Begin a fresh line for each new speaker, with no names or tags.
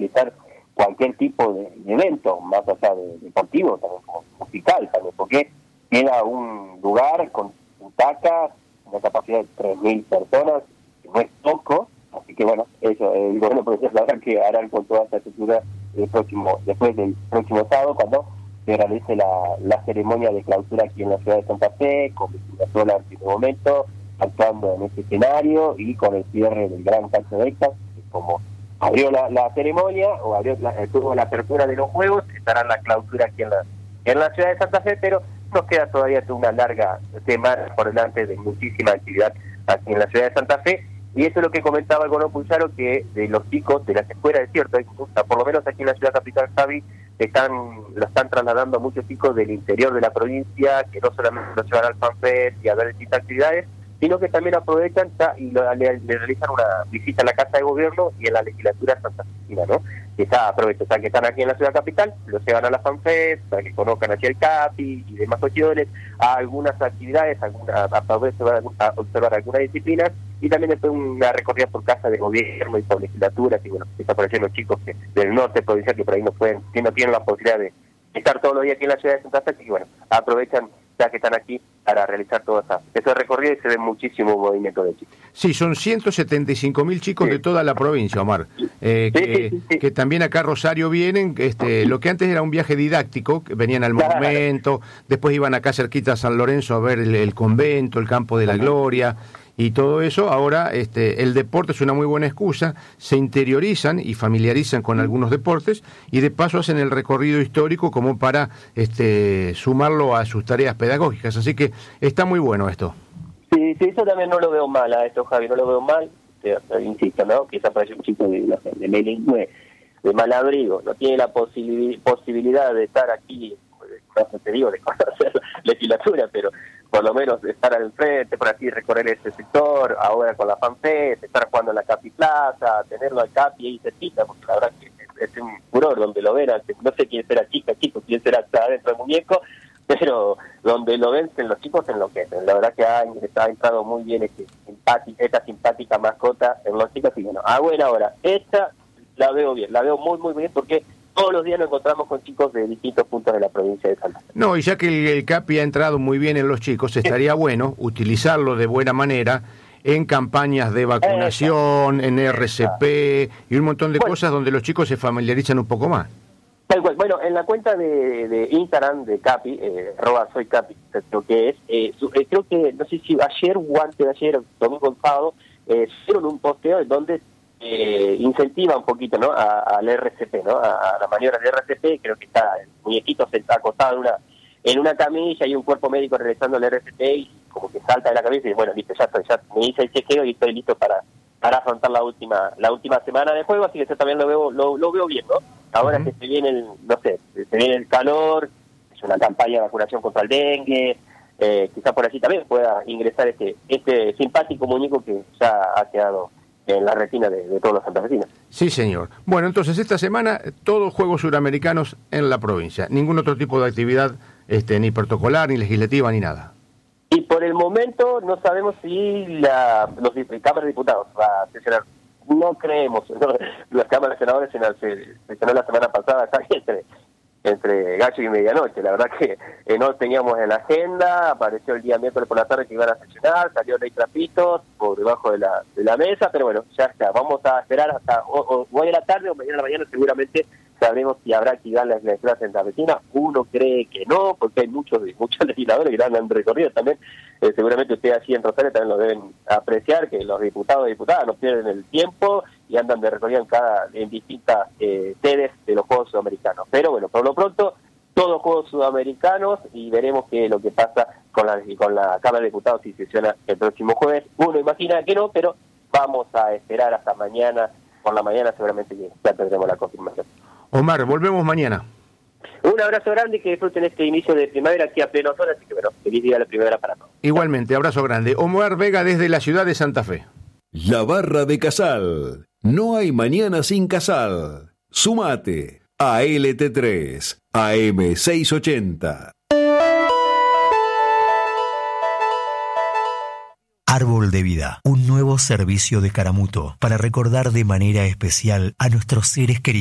realizar cualquier tipo de evento, más allá de deportivo, también como musical, también, porque queda un lugar con butacas, una capacidad de 3.000 personas, que no es poco, así que bueno, eso, el gobierno provincial sabrá que harán con toda esta estructura después del próximo sábado, cuando se realice la ceremonia de clausura aquí en la ciudad de Santa Fe, con Cristina Sola en primer momento, actuando en este escenario, y con el cierre del Gran Cancho de Exas, como abrió la ceremonia, o tuvo la apertura de los juegos, estará la clausura aquí en la ciudad de Santa Fe, pero nos queda todavía una larga semana por delante de muchísima actividad aquí en la ciudad de Santa Fe, y eso es lo que comentaba el Gono Pulsaro, que de los chicos de las escuelas, es cierto, por lo menos aquí en la ciudad capital, Javi, lo están trasladando muchos chicos del interior de la provincia, que no solamente los llevan al FanFest y a ver distintas actividades, sino que también aprovechan y le realizan una visita a la Casa de Gobierno y en la legislatura santafesina, ¿no? Que que están aquí en la ciudad capital, los llevan a la FanFest, para que conozcan aquí el CAPI y demás cuestiones, a algunas actividades, a observar algunas disciplinas, y también después una recorrida por Casa de Gobierno y por legislaturas, y bueno, están apareciendo chicos del norte provincial que por ahí no tienen la posibilidad de estar todos los días aquí en la ciudad de Santa Fe, y bueno, aprovechan ya que están aquí para realizar todo ese recorrido, y se ve muchísimo movimiento de chicos.
Sí, son 175.000 chicos de toda la provincia, Omar, que también acá a Rosario vienen, lo que antes era un viaje didáctico, que venían al monumento, después iban acá cerquita a San Lorenzo a ver el convento, el Campo de la Gloria, y todo eso. Ahora el deporte es una muy buena excusa, se interiorizan y familiarizan con algunos deportes, y de paso hacen el recorrido histórico como para sumarlo a sus tareas pedagógicas, así que está muy bueno esto.
Sí, eso también no lo veo mal a esto, Javi, no lo veo mal, insisto, ¿no? Quizá parece un chico de Melingüe, de Malabrigo, no tiene la posibilidad de estar aquí, no te digo de conocer legislatura, pero por lo menos estar al frente, por aquí recorrer este sector, ahora con la FanFest, estar jugando en la Capi Plaza, tenerlo al Capi ahí cerquita, porque la verdad que es un furor donde lo ven, no sé quién será chico, quién será adentro del muñeco, pero donde lo ven los chicos enloquecen. La verdad que ha entrado muy bien esta simpática mascota en los chicos, y bueno, a buena hora. Esta la veo bien, la veo muy muy bien, porque todos los días nos encontramos con chicos de distintos puntos de la provincia de Santa Fe.
No, y ya que el CAPI ha entrado muy bien en los chicos, estaría bueno utilizarlo de buena manera en campañas de vacunación, en RCP y un montón de cosas donde los chicos se familiarizan un poco más.
Tal cual. Bueno, en la cuenta de Instagram de Capi, @soycapi, creo que creo que, no sé si ayer o antes de ayer, domingo sábado, hicieron un posteo en donde incentiva un poquito, ¿no?, al RCP, ¿no?, a las maniobras de RCP. Creo que está el muñequito acostado en una camilla y un cuerpo médico realizando el RCP, y como que salta de la cabeza y bueno, listo, ya me hice el chequeo y estoy listo para afrontar la última semana de juego, así que eso también lo veo bien, ¿no? Ahora que se viene el calor, es una campaña de vacunación contra el dengue, quizás por allí también pueda ingresar este simpático muñeco que ya ha quedado en la retina de todos los santafesinos.
Sí, señor. Bueno, entonces esta semana todos Juegos Suramericanos en la provincia, ningún otro tipo de actividad ni protocolar, ni legislativa, ni nada.
Y por el momento no sabemos si la Cámara de Diputados va a sesionar. No creemos, ¿no? Las cámaras de senadores se sesionó la semana pasada, entre gallo y medianoche. La verdad que no teníamos en la agenda, apareció el día miércoles por la tarde que iban a sesionar, salió ley trapitos por debajo de la mesa, pero bueno, ya está. Vamos a esperar hasta hoy a la tarde o mañana a la mañana, seguramente sabremos si habrá actividad en la legislatura santafesina. Uno cree que no, porque hay muchos legisladores que la han recorrido también. Seguramente ustedes allí en Rosario también lo deben apreciar, que los diputados y diputadas no pierden el tiempo y andan de recorrido en distintas sedes de los Juegos Sudamericanos. Pero bueno, por lo pronto, todos Juegos Sudamericanos, y veremos qué es lo que pasa con la Cámara de Diputados si sesiona el próximo jueves. Uno imagina que no, pero vamos a esperar hasta mañana. Por la mañana seguramente que ya tendremos la confirmación.
Omar, volvemos mañana.
Un abrazo grande y que disfruten este inicio de primavera aquí a pleno sol, así que bueno, feliz día de la primavera para todos.
Igualmente, abrazo grande. Omar Vega desde la ciudad de Santa Fe.
La Barra de Casal. No hay mañana sin Casal. Sumate a LT3, AM 680.
Árbol de Vida, un nuevo servicio de Caramuto para recordar de manera especial a nuestros seres queridos.